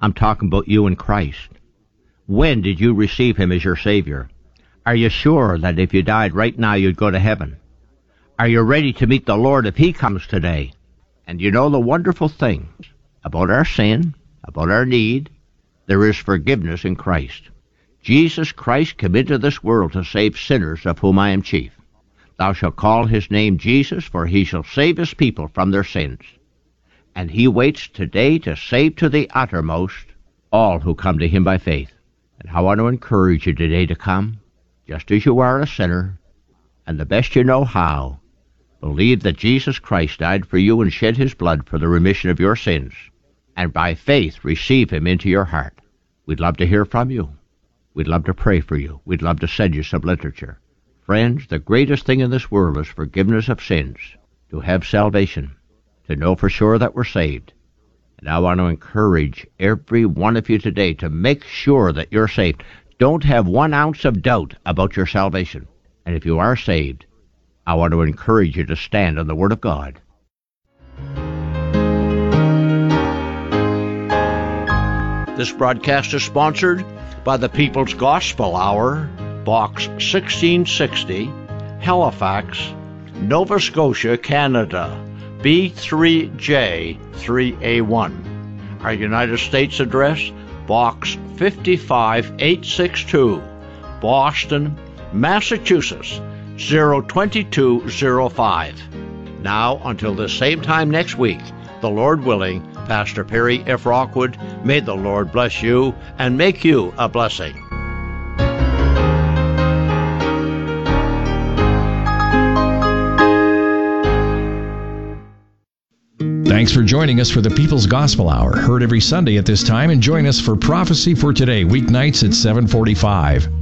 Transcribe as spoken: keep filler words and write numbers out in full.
I'm talking about you in Christ. When did you receive him as your Savior? Are you sure that if you died right now you'd go to heaven? Are you ready to meet the Lord if he comes today? And you know the wonderful thing about our sin, about our need, there is forgiveness in Christ. Jesus Christ came into this world to save sinners, of whom I am chief. Thou shalt call his name Jesus, for he shall save his people from their sins. And he waits today to save to the uttermost all who come to him by faith. And I want to encourage you today to come, just as you are a sinner, and the best you know how. Believe that Jesus Christ died for you and shed his blood for the remission of your sins, and by faith receive him into your heart. We'd love to hear from you. We'd love to pray for you. We'd love to send you some literature. Friends, the greatest thing in this world is forgiveness of sins, to have salvation, to know for sure that we're saved. And I want to encourage every one of you today to make sure that you're saved. Don't have one ounce of doubt about your salvation. And if you are saved, I want to encourage you to stand on the Word of God. This broadcast is sponsored by the People's Gospel Hour, Box sixteen sixty, Halifax, Nova Scotia, Canada, B three J three A one. Our United States address, Box five eight six two, Boston, Massachusetts, zero two two zero five. Now, until the same time next week, the Lord willing, Pastor Perry F. Rockwood, may the Lord bless you and make you a blessing. Thanks for joining us for the People's Gospel Hour, heard every Sunday at this time, and join us for Prophecy for Today, weeknights at seven forty-five.